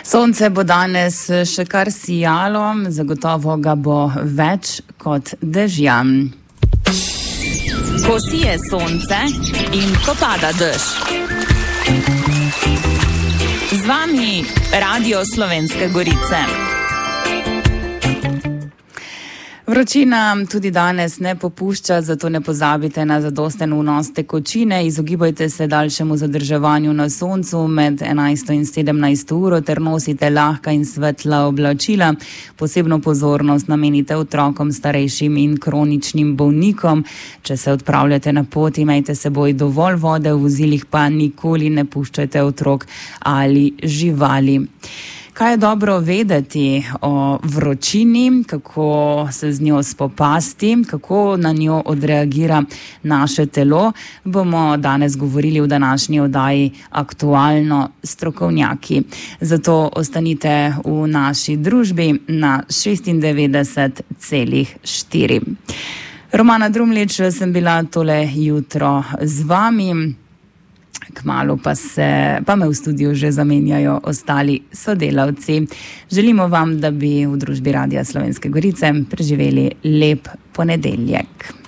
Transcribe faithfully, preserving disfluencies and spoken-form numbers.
Sonce bo danes še kar sijalo, zagotovo ga bo več kot dežja. Ko sije sonce in ko pada dež. Z vami Radio Slovenske Gorice. Vročina tudi danes ne popušča, zato ne pozabite na zadosten vnos tekočine, izogibajte se daljšemu zadrževanju na soncu med enajsto in sedemnajsto uro ter nosite lahka in svetla oblačila. Posebno pozornost namenite otrokom, starejšim in kroničnim bolnikom. Če se odpravljate na pot, imejte seboj dovolj vode, v vozilih pa nikoli ne puščajte otrok ali živali. Kaj je dobro vedeti o vročini, kako se z njo spopasti, kako na njo odreagira naše telo, bomo danes govorili v današnji oddaji Aktualno strokovnjaki. Zato ostanite v naši družbi na šestindevetdeset celih štiri. Romana Drumlič sem bila tole jutro z vami. Kmalu pa, se, pa me v studiu že zamenjajo ostali sodelavci. Želimo vam, da bi v družbi Radia Slovenske Gorice preživeli lep ponedeljek.